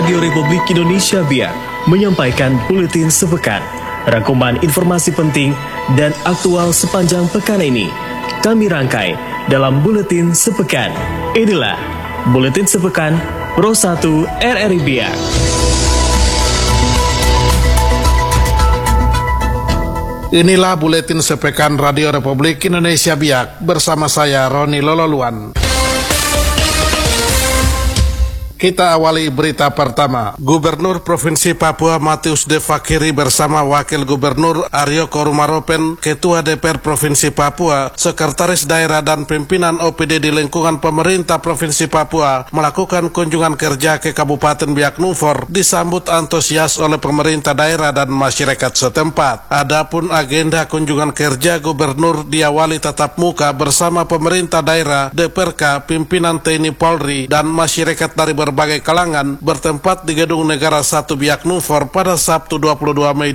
Radio Republik Indonesia Biak menyampaikan buletin sepekan, rangkuman informasi penting dan aktual sepanjang pekan ini. Kami rangkai dalam buletin sepekan. Inilah buletin sepekan Pro 1 RRI Biak. Inilah buletin sepekan Radio Republik Indonesia Biak bersama saya Roni Lololuan. Kita awali berita pertama. Gubernur Provinsi Papua Matius De Fakiri bersama Wakil Gubernur Aryo Korumaropen, Ketua DPR Provinsi Papua, Sekretaris Daerah dan Pimpinan OPD di lingkungan pemerintah Provinsi Papua melakukan kunjungan kerja ke Kabupaten Biak Numfor disambut antusias oleh pemerintah daerah dan masyarakat setempat. Adapun agenda kunjungan kerja Gubernur diawali tatap muka bersama pemerintah daerah, DPRK, pimpinan TNI Polri, dan masyarakat dari berbagai kalangan bertempat di Gedung Negara 1 Biak Numfor pada Sabtu 22 Mei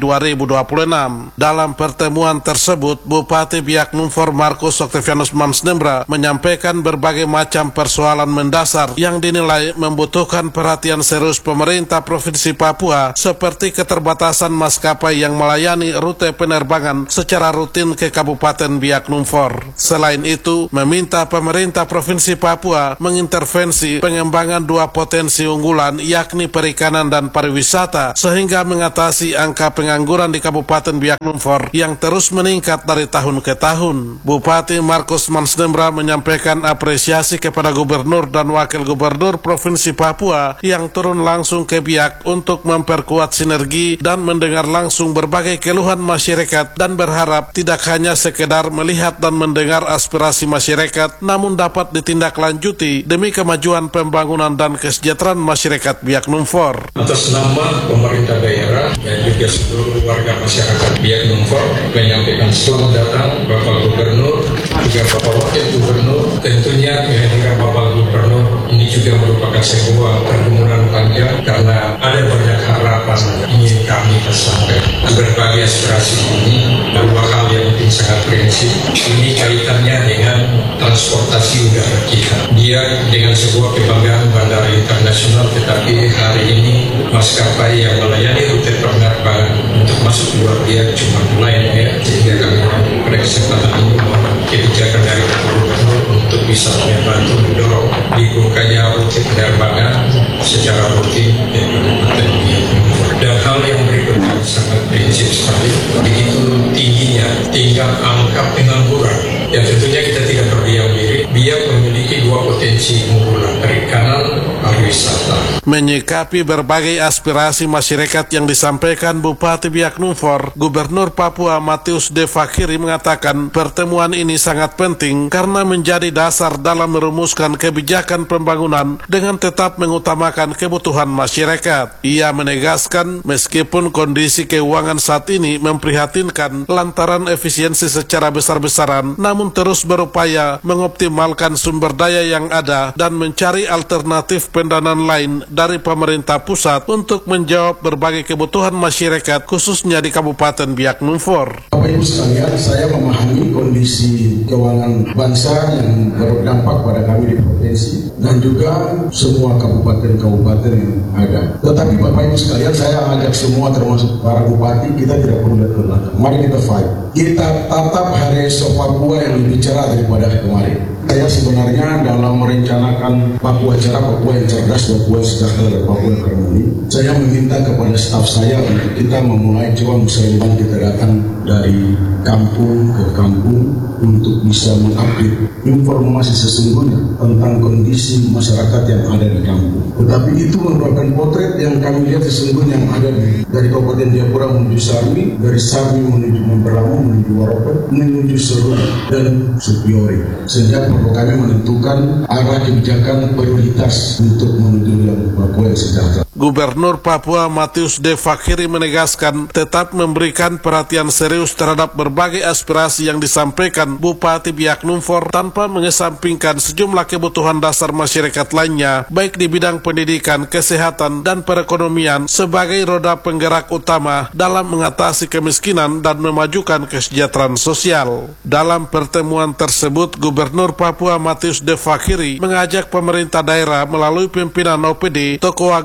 2026. Dalam pertemuan tersebut, Bupati Biak Numfor Markus Octavianus Mamsnembra menyampaikan berbagai macam persoalan mendasar yang dinilai membutuhkan perhatian serius pemerintah Provinsi Papua, seperti keterbatasan maskapai yang melayani rute penerbangan secara rutin ke Kabupaten Biak Numfor. Selain itu, meminta pemerintah Provinsi Papua mengintervensi pengembangan dua potensi unggulan, yakni perikanan dan pariwisata, sehingga mengatasi angka pengangguran di Kabupaten Biak Numfor yang terus meningkat dari tahun ke tahun. Bupati Markus Mamsnembra menyampaikan apresiasi kepada Gubernur dan Wakil Gubernur Provinsi Papua yang turun langsung ke Biak untuk memperkuat sinergi dan mendengar langsung berbagai keluhan masyarakat, dan berharap tidak hanya sekedar melihat dan mendengar aspirasi masyarakat, namun dapat ditindaklanjuti demi kemajuan pembangunan dan kesejahteraan masyarakat Biak Numfor. Atas nama pemerintah daerah dan juga seluruh warga masyarakat Biak Numfor menyampaikan selamat datang Bapak Gubernur, juga Bapak Wakil Gubernur. Tentunya kehadiran Bapak Gubernur ini juga merupakan sebuah pertemuan panjang karena ada banyak harapan ingin kami tersampaikan. Berbagai aspirasi ini dua hal yang mungkin sangat prinsip. Ini kaitannya dengan transportasi udara kita. Dia dengan sebuah kebanggaan bandara internasional, tetapi hari ini maskapai yang melayani rute penerbangan untuk masuk luar dia cuma Lion Air, sehingga kami pada kesempatan ini mohon kebijakan dari Gubernur untuk bisa membantu mendorong dibukanya rute penerbangan secara rutin di Kabupaten Biak Numfor. Dan hal yang berikutnya sangat prinsip sekali, begitu tingginya tingkat angka pengangguran, yang tentunya kita tidak berdiam diri. Biak memiliki dua potensi unggulan, perikanan, pariwisata. Menyikapi berbagai aspirasi masyarakat yang disampaikan Bupati Biak Numfor, Gubernur Papua Matius De Fakiri mengatakan pertemuan ini sangat penting karena menjadi dasar dalam merumuskan kebijakan pembangunan dengan tetap mengutamakan kebutuhan masyarakat. Ia menegaskan meskipun kondisi keuangan saat ini memprihatinkan lantaran efisiensi secara besar-besaran, namun terus berupaya mengoptimalkan sumber daya yang ada dan mencari alternatif pendanaan lain dari pemerintah pusat untuk menjawab berbagai kebutuhan masyarakat, khususnya di Kabupaten Biak Numfor. Bapak Ibu sekalian, saya memahami kondisi keuangan bangsa yang berdampak pada kami di provinsi dan juga semua kabupaten-kabupaten yang ada. Tetapi Bapak Ibu sekalian, saya ajak semua termasuk para bupati, kita tidak perlu lihat ke belakang. Mari kita fight. Kita tatap hari esok Papua yang lebih cerah daripada kemarin. Saya sebenarnya dalam merencanakan Papua cerah, Papua yang cerdas, Papua yang sejahtera, dan Papua yang harmoni, saya meminta kepada staf saya untuk kita memulai coba musyawarah kita datang dari kampung ke kampung untuk bisa mengupdate informasi sesungguhnya tentang kondisi masyarakat yang ada di kampung. Tetapi itu merupakan potret yang kami lihat sesungguhnya yang ada dari Kabupaten Jayapura menuju Sarmi, dari Sarmi menuju Memberlamu, menuju Waropen, menuju Serut dan Supiori. Sehingga perlu kami menentukan arah kebijakan prioritas untuk menuju Papua yang sejahtera. Gubernur Papua Matius De Fakiri menegaskan tetap memberikan perhatian serius terhadap berbagai aspirasi yang disampaikan Bupati Biak Numfor tanpa mengesampingkan sejumlah kebutuhan dasar masyarakat lainnya, baik di bidang pendidikan, kesehatan, dan perekonomian sebagai roda penggerak utama dalam mengatasi kemiskinan dan memajukan kesejahteraan sosial. Dalam pertemuan tersebut, Gubernur Papua Matius De Fakiri mengajak pemerintah daerah melalui pimpinan OPD, tokoh agama,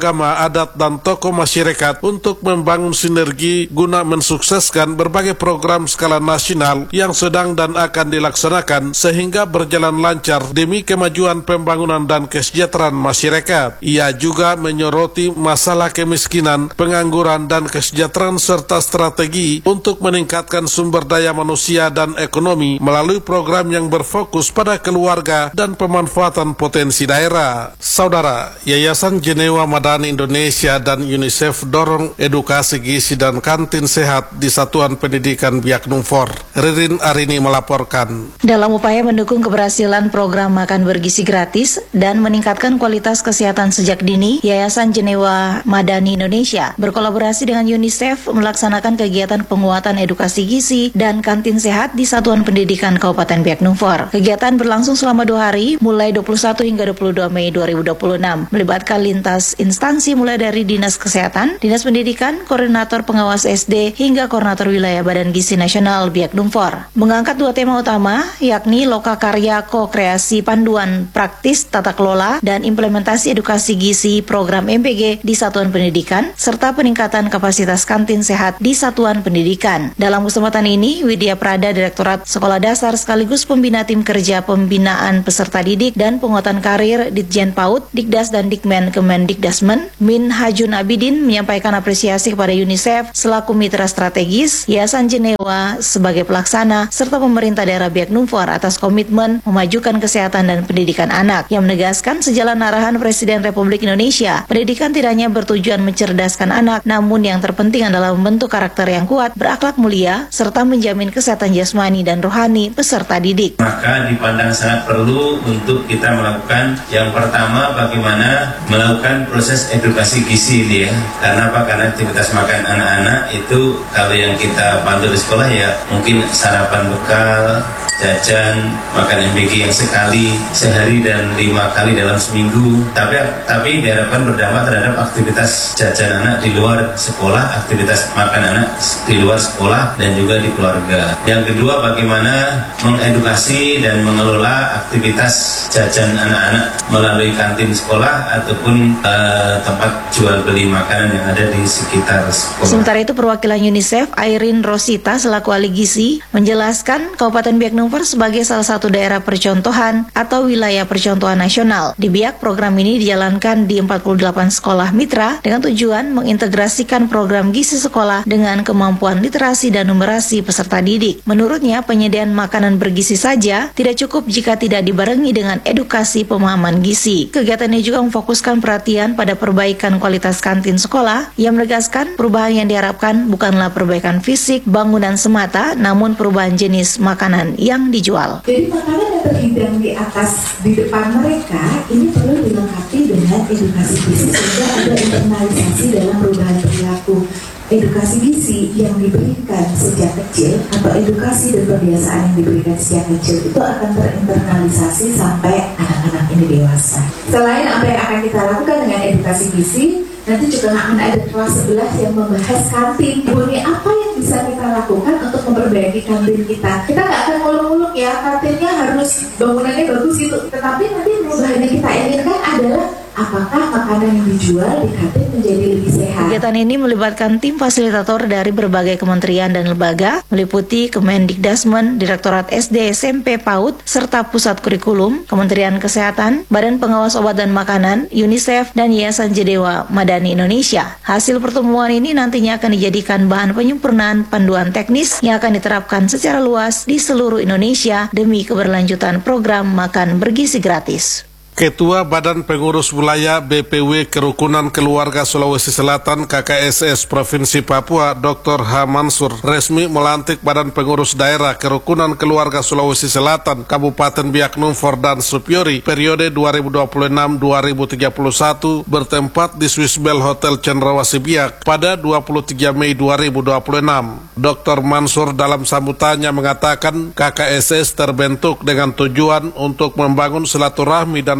adat dan tokoh masyarakat untuk membangun sinergi guna mensukseskan berbagai program skala nasional yang sedang dan akan dilaksanakan sehingga berjalan lancar demi kemajuan pembangunan dan kesejahteraan masyarakat. Ia juga menyoroti masalah kemiskinan, pengangguran, dan kesejahteraan serta strategi untuk meningkatkan sumber daya manusia dan ekonomi melalui program yang berfokus pada keluarga dan pemanfaatan potensi daerah. Saudara, Yayasan Jenewa Madani Indonesia dan UNICEF dorong edukasi gizi dan kantin sehat di Satuan Pendidikan Biak Numfor. Ririn Arini melaporkan. Dalam upaya mendukung keberhasilan program makan bergizi gratis dan meningkatkan kualitas kesehatan sejak dini, Yayasan Jenewa Madani Indonesia berkolaborasi dengan UNICEF melaksanakan kegiatan penguatan edukasi gizi dan kantin sehat di Satuan Pendidikan Kabupaten Biak Numfor. Kegiatan berlangsung selama 2 hari, mulai 21 hingga 22 Mei 2026, melibatkan lintas instansi mulai dari Dinas Kesehatan, Dinas Pendidikan, Koordinator Pengawas SD, hingga Koordinator Wilayah Badan Gizi Nasional Biak Numfor. Mengangkat 2 tema utama, yakni lokakarya ko-kreasi panduan praktis tata kelola dan implementasi edukasi gizi program MPG di Satuan Pendidikan, serta peningkatan kapasitas kantin sehat di Satuan Pendidikan. Dalam kesempatan ini, Widya Prada, Direktorat Sekolah Dasar sekaligus pembina tim kerja pembinaan peserta didik dan penguatan karir Ditjen PAUD, Dikdas dan Dikmen Kemendikdasmen, Min Hajun Abidin menyampaikan apresiasi kepada UNICEF selaku mitra strategis, Yayasan Jenewa sebagai pelaksana, serta pemerintah daerah Biak Numfor atas komitmen memajukan kesehatan dan pendidikan anak, yang menegaskan sejalan arahan Presiden Republik Indonesia, pendidikan tidak hanya bertujuan mencerdaskan anak, namun yang terpenting adalah membentuk karakter yang kuat, berakhlak mulia, serta menjamin kesehatan jasmani dan rohani peserta didik. Maka dipandang sangat perlu untuk kita melakukan yang pertama, bagaimana melakukan proses edukasi gizi ini ya. Karena apa? Karena aktivitas makan anak-anak itu kalau yang kita pantau di sekolah ya mungkin sarapan bekal, jajan, makan MBG yang sekali sehari dan 5 kali dalam seminggu. Tapi diharapkan berdampak terhadap aktivitas jajan anak di luar sekolah, aktivitas makan anak di luar sekolah dan juga di keluarga. Yang kedua, bagaimana mengedukasi dan mengelola aktivitas jajan anak-anak melalui kantin sekolah ataupun tempat jual beli makanan yang ada di sekitar sekolah. Sementara itu, perwakilan UNICEF Irene Rosita selaku ahli gizi menjelaskan Kabupaten Biak Numfor sebagai salah satu daerah percontohan atau wilayah percontohan nasional. Di Biak, program ini dijalankan di 48 sekolah mitra dengan tujuan mengintegrasikan program gizi sekolah dengan kemampuan literasi dan numerasi peserta didik. Menurutnya, penyediaan makanan bergizi saja tidak cukup jika tidak dibarengi dengan edukasi pemahaman gizi. Kegiatan ini juga memfokuskan perhatian pada perbaikan kualitas kantin sekolah, yang menegaskan perubahan yang diharapkan bukanlah perbaikan fisik bangunan semata, namun perubahan jenis makanan yang dijual. Jadi makanan yang terhidang di depan mereka ini perlu dilengkapi dengan edukasi gizi sehingga ada internalisasi dalam perubahan perilaku. Edukasi gizi yang diberikan sejak kecil atau edukasi dan kebiasaan yang diberikan sejak kecil itu akan terinternalisasi sampai anak-anak ini dewasa. Selain apa yang akan kita lakukan dengan edukasi gizi, nanti juga akan ada kelas 11 yang membahas kantin. Bunyi apa yang bisa kita lakukan untuk memperbaiki kantin kita. Kita nggak akan muluk-muluk ya, kantinnya harus bangunannya bagus itu. Tetapi nanti perubahan yang kita inginkan adalah apakah makanan yang dijual di kantin menjadi lebih sehat. Kegiatan ini melibatkan tim fasilitator dari berbagai kementerian dan lembaga, meliputi Kemendikdasmen, Direktorat SD, SMP, PAUD, serta Pusat Kurikulum, Kementerian Kesehatan, Badan Pengawas Obat dan Makanan, UNICEF, dan Yayasan Jenewa Madani Indonesia. Hasil pertemuan ini nantinya akan dijadikan bahan penyempurnaan panduan teknis yang akan diterapkan secara luas di seluruh Indonesia demi keberlanjutan program makan bergizi gratis. Ketua Badan Pengurus Wilayah BPW Kerukunan Keluarga Sulawesi Selatan KKSS Provinsi Papua Dr. H. Mansur resmi melantik Badan Pengurus Daerah Kerukunan Keluarga Sulawesi Selatan Kabupaten Biak Numfor dan Supiori periode 2026-2031 bertempat di Swiss Bell Hotel Cendrawasih Biak pada 23 Mei 2026. Dr. Mansur dalam sambutannya mengatakan KKSS terbentuk dengan tujuan untuk membangun silaturahmi dan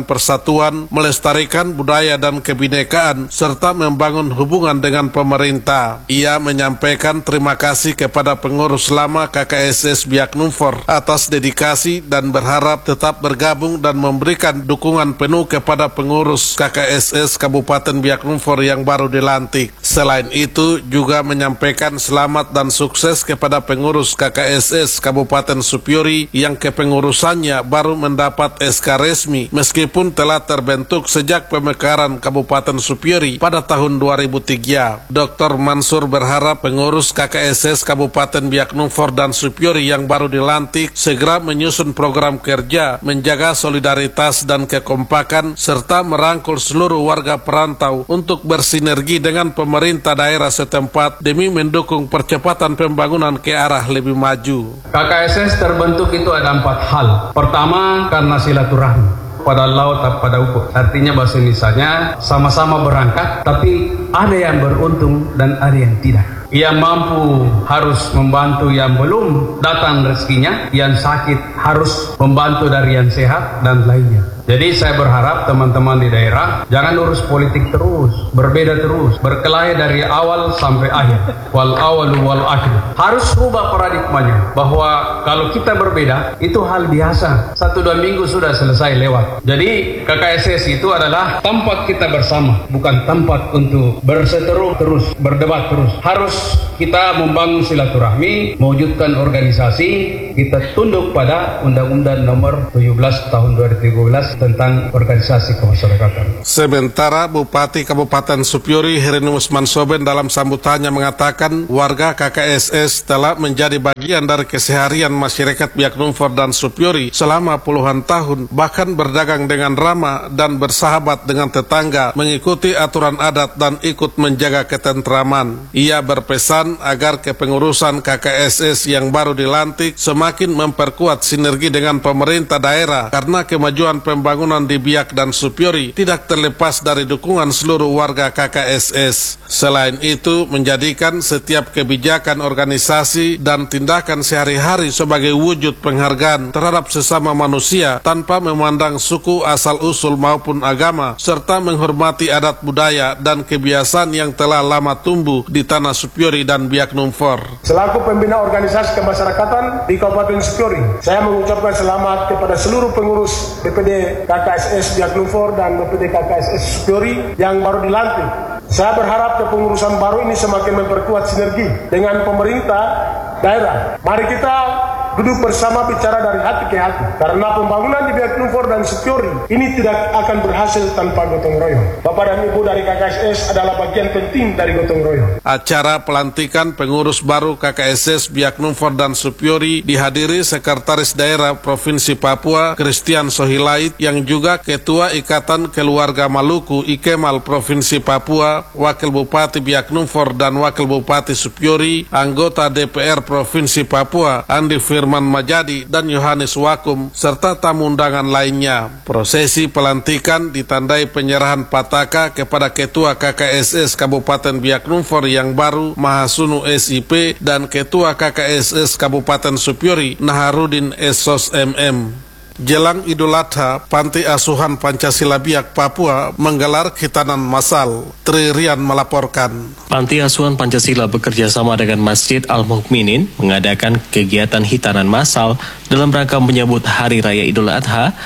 persatuan, melestarikan budaya dan kebinekaan, serta membangun hubungan dengan pemerintah. Ia menyampaikan terima kasih kepada pengurus lama KKSS Biak Numfor atas dedikasi dan berharap tetap bergabung dan memberikan dukungan penuh kepada pengurus KKSS Kabupaten Biak Numfor yang baru dilantik. Selain itu, juga menyampaikan selamat dan sukses kepada pengurus KKSS Kabupaten Supiori yang kepengurusannya baru mendapat SK resmi meskipun telah terbentuk sejak pemekaran Kabupaten Supiori pada tahun 2003. Dr. Mansur berharap pengurus KKSS Kabupaten Biak Numfor dan Supiori yang baru dilantik segera menyusun program kerja, menjaga solidaritas dan kekompakan, serta merangkul seluruh warga perantau untuk bersinergi dengan pemerintah daerah setempat demi mendukung percepatan pembangunan ke arah lebih maju. KKSS terbentuk itu ada 4 hal. Pertama, karena silaturahmi. Pada laut pada ufuk. Artinya bahasa Indonesianya sama-sama berangkat, tapi ada yang beruntung dan ada yang tidak. Yang mampu harus membantu yang belum datang rezekinya, yang sakit harus membantu dari yang sehat, dan lainnya. Jadi saya berharap teman-teman di daerah jangan urus politik terus, berbeda terus, berkelahi dari awal sampai akhir. Wal awal wal akhir. Harus rubah paradigmanya bahwa kalau kita berbeda itu hal biasa. 1-2 minggu sudah selesai lewat. Jadi KKSS itu adalah tempat kita bersama, bukan tempat untuk berseteru terus, berdebat terus. Harus kita membangun silaturahmi, mewujudkan organisasi, kita tunduk pada Undang-Undang Nomor 17 Tahun 2013 tentang organisasi kemasyarakatan. Sementara Bupati Kabupaten Supiori Herinus Mansoben dalam sambutannya mengatakan warga KKSS telah menjadi bagian dari keseharian masyarakat Biak Numfor dan Supiori selama puluhan tahun, bahkan berdagang dengan ramah dan bersahabat dengan tetangga, mengikuti aturan adat dan ikut menjaga ketentraman. Ia berpesan agar kepengurusan KKSS yang baru dilantik semakin memperkuat sinergi dengan pemerintah daerah karena kemajuan pembangunan di Biak dan Supiori tidak terlepas dari dukungan seluruh warga KKSS. Selain itu, menjadikan setiap kebijakan organisasi dan tindakan sehari-hari sebagai wujud penghargaan terhadap sesama manusia tanpa memandang suku asal-usul maupun agama, serta menghormati adat budaya dan kebiasaan yang telah lama tumbuh di tanah Supiori dan Biak Numfor. Selaku pembina organisasi kemasyarakatan di Kabupaten Supiori, saya mengucapkan selamat kepada seluruh pengurus BPD KKSS Biak Numfor dan BPD KKSS Supiori yang baru dilantik. Saya berharap kepengurusan baru ini semakin memperkuat sinergi dengan pemerintah daerah. Mari kita duduk bersama bicara dari hati ke hati. Karena pembangunan di Biak Numfor dan Supiori ini tidak akan berhasil tanpa gotong royong. Bapak dan Ibu dari KKSS adalah bagian penting dari gotong royong. Acara pelantikan pengurus baru KKSS Biak Numfor dan Supiori dihadiri Sekretaris Daerah Provinsi Papua Christian Sohilait yang juga Ketua Ikatan Keluarga Maluku Ikemal Provinsi Papua, Wakil Bupati Biak Numfor dan Wakil Bupati Supiori, anggota DPR Provinsi Papua Andi Firman Majadi dan Yohanes Wakum, serta tamu undangan lainnya. Prosesi pelantikan ditandai penyerahan pataka kepada Ketua KKSS Kabupaten Biak Numfor yang baru Mahasunu SIP dan Ketua KKSS Kabupaten Supiori Naharudin Esos MM. Jelang Idul Adha, Panti Asuhan Pancasila Biak Papua menggelar khitanan massal. Tri Rian melaporkan. Panti Asuhan Pancasila bekerja sama dengan Masjid Al-Mukminin mengadakan kegiatan khitanan massal dalam rangka menyambut Hari Raya Idul Adha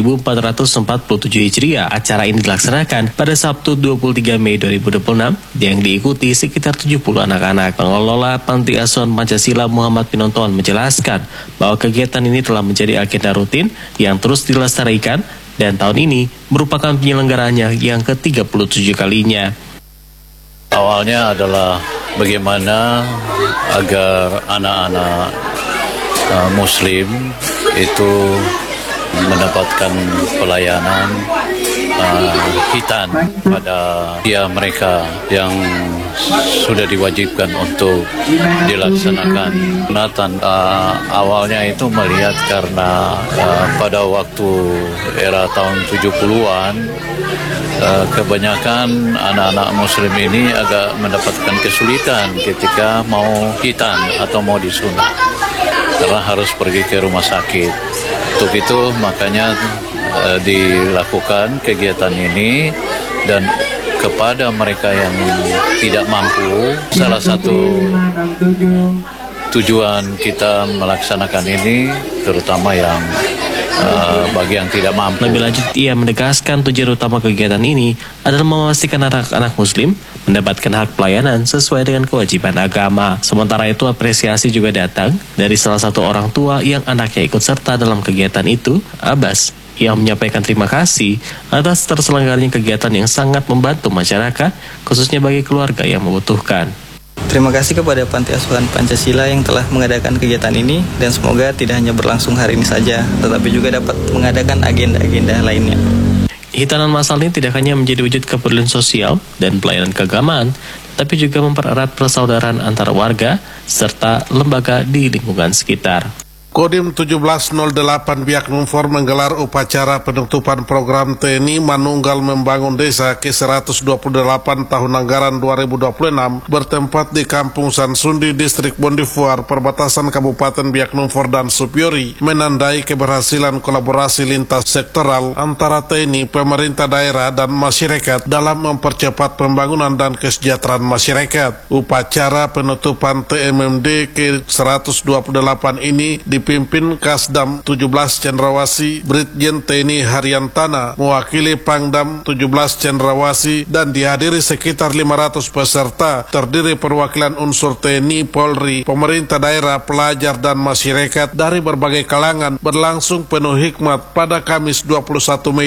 1447 Hijriah. Acara ini dilaksanakan pada Sabtu 23 Mei 2026 yang diikuti sekitar 70 anak-anak. Pengelola Panti Asuhan Pancasila Muhammad Pinonton menjelaskan bahwa kegiatan ini telah menjadi agenda rutin yang terus dilestarikan dan tahun ini merupakan penyelenggaranya yang ke-37 kalinya. Awalnya adalah bagaimana agar anak-anak Muslim itu mendapatkan pelayanan khitan pada mereka yang sudah diwajibkan untuk dilaksanakan. Nathan awalnya itu melihat karena pada waktu era tahun 70-an kebanyakan anak-anak Muslim ini agak mendapatkan kesulitan ketika mau khitan atau mau disunat karena harus pergi ke rumah sakit. Untuk itu makanya dilakukan kegiatan ini, dan kepada mereka yang tidak mampu, salah satu tujuan kita melaksanakan ini terutama yang bagi yang tidak mampu. Lebih lanjut, ia menegaskan tujuan utama kegiatan ini adalah memastikan anak-anak muslim mendapatkan hak pelayanan sesuai dengan kewajiban agama. Sementara itu, apresiasi juga datang dari salah satu orang tua yang anaknya ikut serta dalam kegiatan itu, Abbas, yang menyampaikan terima kasih atas terselenggaranya kegiatan yang sangat membantu masyarakat, khususnya bagi keluarga yang membutuhkan. Terima kasih kepada Panti Asuhan Pancasila yang telah mengadakan kegiatan ini, dan semoga tidak hanya berlangsung hari ini saja, tetapi juga dapat mengadakan agenda-agenda lainnya. Hitanan masal ini tidak hanya menjadi wujud kepedulian sosial dan pelayanan keagamaan, tapi juga mempererat persaudaraan antar warga serta lembaga di lingkungan sekitar. Kodim 1708 Biak Numfor menggelar upacara penutupan program TNI Manunggal Membangun Desa ke-128 tahun anggaran 2026 bertempat di Kampung Sansundi, Distrik Bondifuar, perbatasan Kabupaten Biak Numfor dan Supiori, menandai keberhasilan kolaborasi lintas sektoral antara TNI, pemerintah daerah, dan masyarakat dalam mempercepat pembangunan dan kesejahteraan masyarakat. Upacara penutupan TMMD ke-128 ini dipimpin Kasdam 17 Cendrawasih Brigjen TNI Haryantana mewakili Pangdam 17 Cendrawasih, dan dihadiri sekitar 500 peserta terdiri perwakilan unsur TNI, Polri, pemerintah daerah, pelajar, dan masyarakat dari berbagai kalangan. Berlangsung penuh hikmat pada Kamis 21 Mei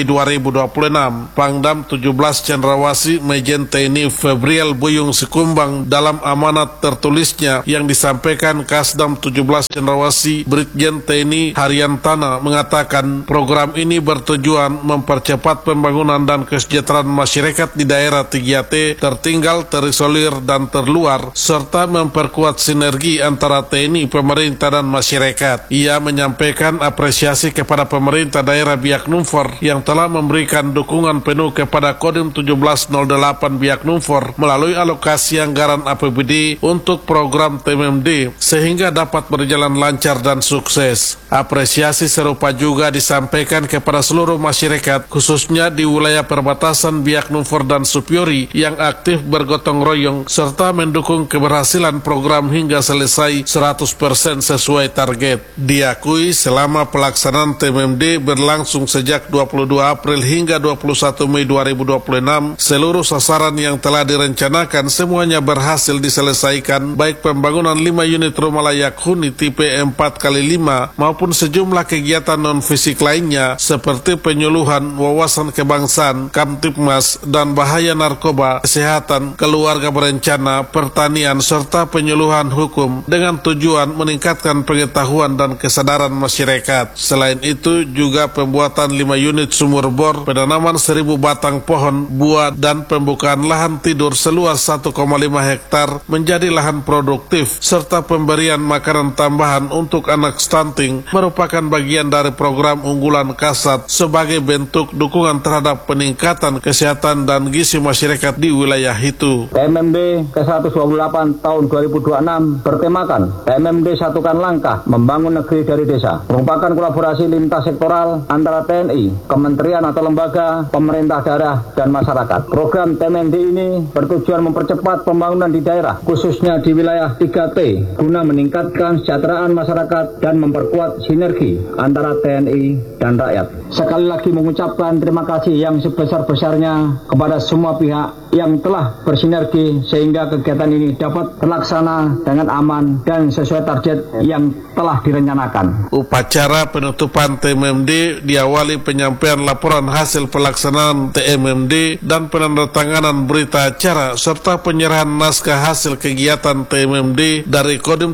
2026. Pangdam 17 Cendrawasih Majen TNI Febriel Buyung Sikumbang dalam amanat tertulisnya yang disampaikan Kasdam 17 Cendrawasih Brigjen TNI Haryantana mengatakan program ini bertujuan mempercepat pembangunan dan kesejahteraan masyarakat di daerah 3T tertinggal, terisolir, dan terluar, serta memperkuat sinergi antara TNI, pemerintah, dan masyarakat. Ia menyampaikan apresiasi kepada pemerintah daerah Biak Numfor yang telah memberikan dukungan penuh kepada Kodim 1708 Biak Numfor melalui alokasi anggaran APBD untuk program TMMD sehingga dapat berjalan lancar dan sukses. Apresiasi serupa juga disampaikan kepada seluruh masyarakat, khususnya di wilayah perbatasan Biak Numfor dan Supiori yang aktif bergotong royong serta mendukung keberhasilan program hingga selesai 100% sesuai target. Diakui selama pelaksanaan TMMD berlangsung sejak 22 April hingga 21 Mei 2026, seluruh sasaran yang telah direncanakan semuanya berhasil diselesaikan, baik pembangunan 5 unit rumah layak huni tipe 4x5 maupun sejumlah kegiatan non-fisik lainnya seperti penyuluhan wawasan kebangsaan, Kamtipmas, dan bahaya narkoba, kesehatan, keluarga berencana, pertanian, serta penyuluhan hukum dengan tujuan meningkatkan pengetahuan dan kesadaran masyarakat. Selain itu juga pembuatan 5 unit sumur bor, penanaman 1000 batang pohon buah, dan pembukaan lahan tidur seluas 1,5 hektar menjadi lahan produktif, serta pemberian makanan tambahan untuk anak stunting merupakan bagian dari program unggulan Kasat sebagai bentuk dukungan terhadap peningkatan kesehatan dan gizi masyarakat di wilayah itu. TMMD ke-128 tahun 2026 bertemakan TMMD Satukan Langkah Membangun Negeri dari Desa, merupakan kolaborasi lintas sektoral antara TNI, kementerian atau lembaga, pemerintah daerah, dan masyarakat. Program TMMD ini bertujuan mempercepat pembangunan di daerah, khususnya di wilayah 3T, guna meningkatkan kesejahteraan masyarakat dan memperkuat sinergi antara TNI dan rakyat. Sekali lagi mengucapkan terima kasih yang sebesar-besarnya kepada semua pihak yang telah bersinergi sehingga kegiatan ini dapat terlaksana dengan aman dan sesuai target yang telah direncanakan. Upacara penutupan TMMD diawali penyampaian laporan hasil pelaksanaan TMMD dan penandatanganan berita acara serta penyerahan naskah hasil kegiatan TMMD dari Kodim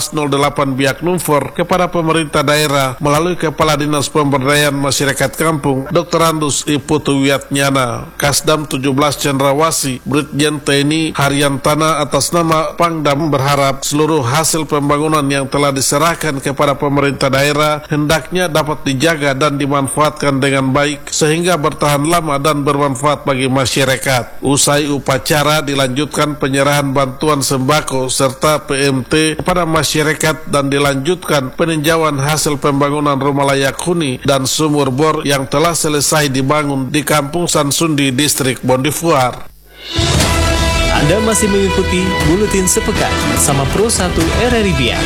1708 Biak Numfor kepada pemerintah daerah melalui Kepala Dinas Pemberdayaan Masyarakat Kampung Dr. Andus Iputu Wiatnyana. Kasdam 17 Cendrawasih Brigjen TNI Haryantana atas nama Pangdam berharap seluruh hasil pembangunan yang telah diserahkan kepada pemerintah daerah hendaknya dapat dijaga dan dimanfaatkan dengan baik sehingga bertahan lama dan bermanfaat bagi masyarakat. Usai upacara dilanjutkan penyerahan bantuan sembako serta PMT kepada masyarakat dan dilanjutkan melakukan peninjauan hasil pembangunan rumah layak huni dan sumur bor yang telah selesai dibangun di Kampung Sansundi, Distrik Bondifuar. Anda masih mengikuti Buletin Sepekan bersama Pro 1 RRI Biak.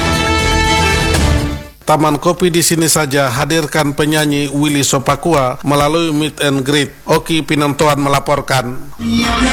Taman Kopi di sini saja hadirkan penyanyi Willy Sopakua melalui meet and greet. Oki Pinontoan melaporkan.